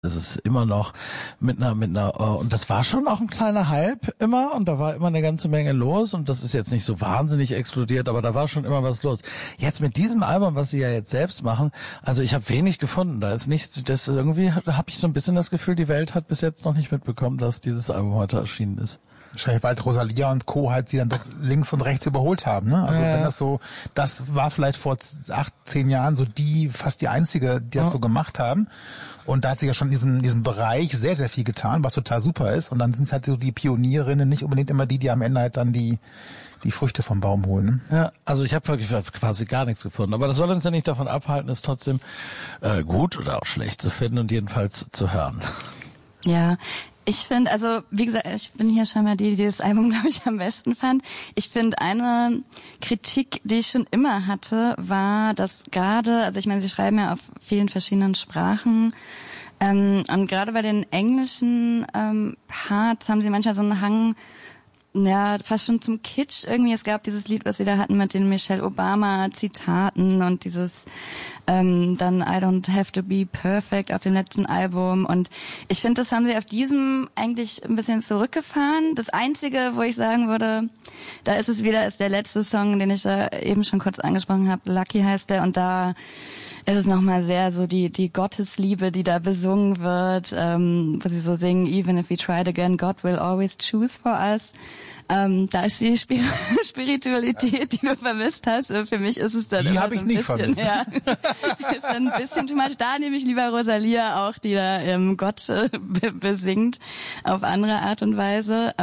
Es ist immer noch mit einer und das war schon auch ein kleiner Hype immer und da war immer eine ganze Menge los und das ist jetzt nicht so wahnsinnig explodiert, aber da war schon immer was los. Jetzt mit diesem Album, was sie ja jetzt selbst machen, also ich habe wenig gefunden, da ist nichts, das irgendwie habe ich so ein bisschen das Gefühl, die Welt hat bis jetzt noch nicht mitbekommen, dass dieses Album heute erschienen ist. Wahrscheinlich, weil Rosalia und Co. halt sie dann doch links und rechts überholt haben, ne? Also wenn das war vielleicht vor 8-10 Jahren so fast die einzige, die das so gemacht haben. Und da hat sich ja schon in diesem Bereich sehr, sehr viel getan, was total super ist. Und dann sind es halt so die Pionierinnen, nicht unbedingt immer die am Ende halt dann die Früchte vom Baum holen. Ne? Ja, also ich habe wirklich quasi gar nichts gefunden. Aber das soll uns ja nicht davon abhalten, es trotzdem gut oder auch schlecht zu finden und jedenfalls zu hören. Ja, ich finde, also wie gesagt, ich bin hier scheinbar die das Album, glaube ich, am besten fand. Ich finde, eine Kritik, die ich schon immer hatte, war, dass gerade, also ich meine, sie schreiben ja auf vielen verschiedenen Sprachen und gerade bei den englischen Parts haben sie manchmal so einen Hang, ja, fast schon zum Kitsch irgendwie. Es gab dieses Lied, was sie da hatten mit den Michelle Obama Zitaten und dieses dann I don't have to be perfect auf dem letzten Album. Und ich finde, das haben sie auf diesem eigentlich ein bisschen zurückgefahren. Das Einzige, wo ich sagen würde, da ist es wieder, ist der letzte Song, den ich da eben schon kurz angesprochen habe. Lucky heißt der. Und da ist es nochmal sehr so die Gottesliebe, die da besungen wird, wo sie so singen, even if we tried again, God will always choose for us. Da ist die Spiritualität, die du vermisst hast. Für mich ist es dann die habe ich nicht vermisst. Ja, ist dann ein bisschen too much. Da nehme ich lieber Rosalia auch, die da Gott besingt auf andere Art und Weise.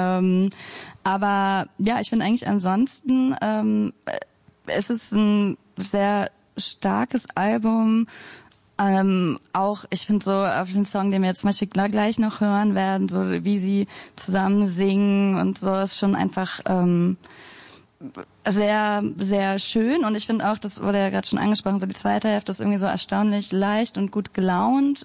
Aber ja, ich finde eigentlich ansonsten es ist ein sehr starkes Album. Auch, ich finde so auf den Song, den wir jetzt zum Beispiel gleich noch hören werden, so wie sie zusammen singen und so, ist schon einfach sehr, sehr schön. Und ich finde auch, das wurde ja gerade schon angesprochen, so die zweite Hälfte ist irgendwie so erstaunlich leicht und gut gelaunt.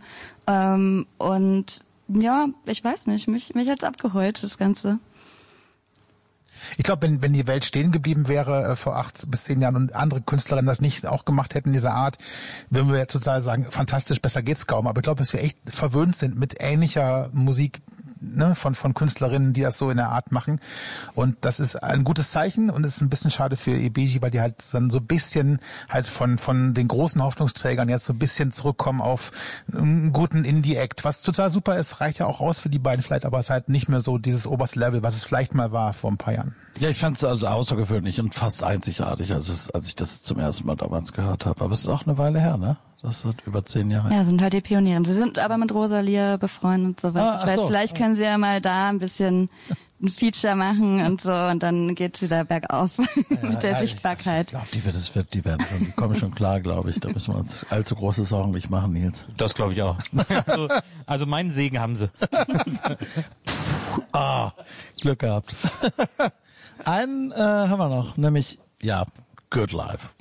Und ja, ich weiß nicht, mich hat's abgeholt, das Ganze. Ich glaube, wenn die Welt stehen geblieben wäre vor 8 bis 10 Jahren und andere Künstlerinnen das nicht auch gemacht hätten in dieser Art, würden wir jetzt total sagen, fantastisch, besser geht's kaum. Aber ich glaube, dass wir echt verwöhnt sind mit ähnlicher Musik, ne, von Künstlerinnen, die das so in der Art machen. Und das ist ein gutes Zeichen und ist ein bisschen schade für EBG, weil die halt dann so ein bisschen halt von den großen Hoffnungsträgern jetzt so ein bisschen zurückkommen auf einen guten Indie-Act. Was total super ist, reicht ja auch aus für die beiden vielleicht, aber es ist halt nicht mehr so dieses oberste Level, was es vielleicht mal war vor ein paar Jahren. Ja, ich fand es also außergewöhnlich und fast einzigartig, als ich das zum ersten Mal damals gehört habe. Aber es ist auch eine Weile her, ne? Das ist über 10 Jahre. Ja, sind halt die Pioniere. Sie sind aber mit Rosalia befreundet und sowas. Ich weiß, vielleicht können sie ja mal da ein bisschen ein Feature machen und so und dann geht's wieder bergauf mit der Sichtbarkeit. Ich glaube, die kommen schon klar, glaube ich. Da müssen wir uns allzu große Sorgen nicht machen, Nils. Das glaube ich auch. Also meinen Segen haben sie. Glück gehabt. Einen haben wir noch, nämlich, ja, Good Life.